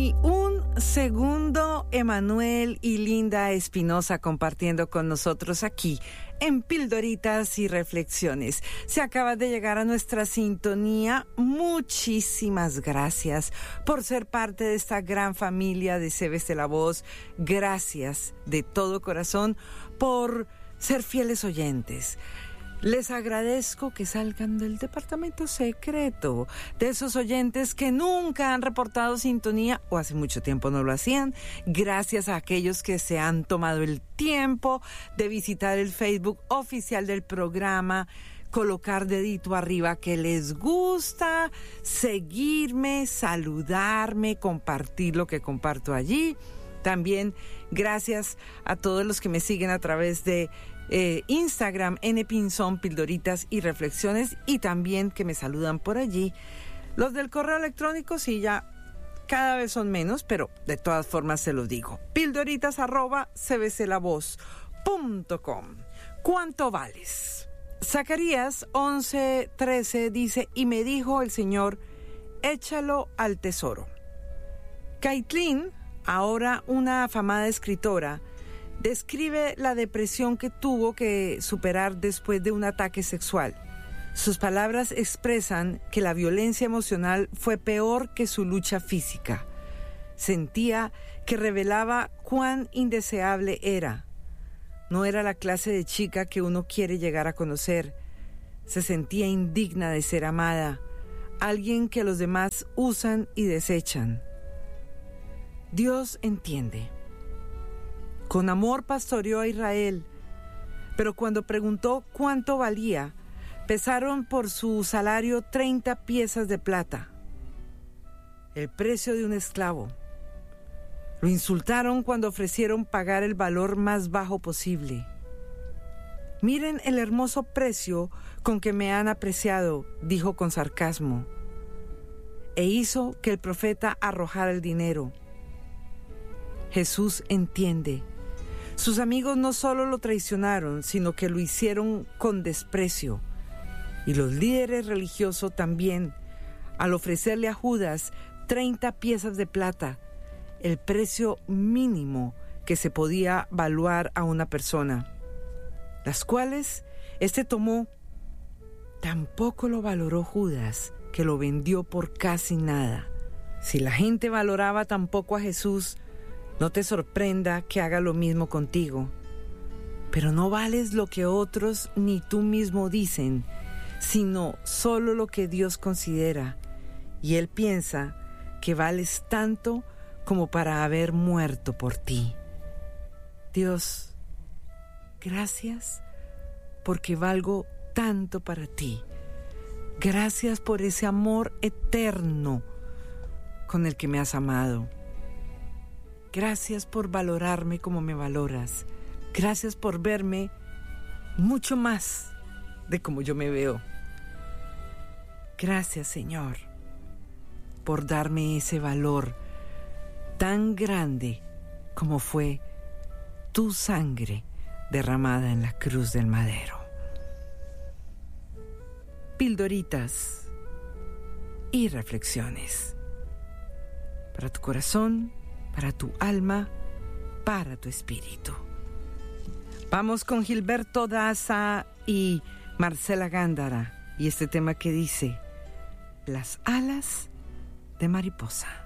Y un segundo, Emanuel y Linda Espinosa compartiendo con nosotros aquí en Pildoritas y Reflexiones. Se acaba de llegar a nuestra sintonía. Muchísimas gracias por ser parte de esta gran familia de CBC La Voz. Gracias de todo corazón por ser fieles oyentes. Les agradezco que salgan del departamento secreto, de esos oyentes que nunca han reportado sintonía o hace mucho tiempo no lo hacían. Gracias a aquellos que se han tomado el tiempo de visitar el Facebook oficial del programa, colocar dedito arriba que les gusta, seguirme, saludarme, compartir lo que comparto allí. También gracias a todos los que me siguen a través de Instagram, Pinzón, Pildoritas y Reflexiones, y también que me saludan por allí. Los del correo electrónico sí ya cada vez son menos, pero de todas formas se los digo. pildoritas@cbclavoz.com. ¿Cuánto vales? Zacarías 11:13 dice, y me dijo el Señor, échalo al tesoro. Caitlin, ahora una afamada escritora, describe la depresión que tuvo que superar después de un ataque sexual. Sus palabras expresan que la violencia emocional fue peor que su lucha física. Sentía que revelaba cuán indeseable era. No era la clase de chica que uno quiere llegar a conocer. Se sentía indigna de ser amada, alguien que los demás usan y desechan. Dios entiende. Con amor pastoreó a Israel, pero cuando preguntó cuánto valía, pesaron por su salario 30 piezas de plata, el precio de un esclavo. Lo insultaron cuando ofrecieron pagar el valor más bajo posible. Miren el hermoso precio con que me han apreciado, dijo con sarcasmo, e hizo que el profeta arrojara el dinero. Jesús entiende. Sus amigos no solo lo traicionaron, sino que lo hicieron con desprecio. Y los líderes religiosos también, al ofrecerle a Judas 30 piezas de plata, el precio mínimo que se podía valuar a una persona, las cuales éste tomó. Tampoco lo valoró Judas, que lo vendió por casi nada. Si la gente valoraba tan poco a Jesús, no te sorprenda que haga lo mismo contigo. Pero no vales lo que otros ni tú mismo dicen, sino solo lo que Dios considera. Y Él piensa que vales tanto como para haber muerto por ti. Dios, gracias porque valgo tanto para ti. Gracias por ese amor eterno con el que me has amado. Gracias por valorarme como me valoras. Gracias por verme mucho más de como yo me veo. Gracias, Señor, por darme ese valor tan grande como fue tu sangre derramada en la cruz del madero. Pildoritas y reflexiones para tu corazón, para tu alma, para tu espíritu. Vamos con Gilberto Daza y Marcela Gándara y este tema que dice: las alas de mariposa.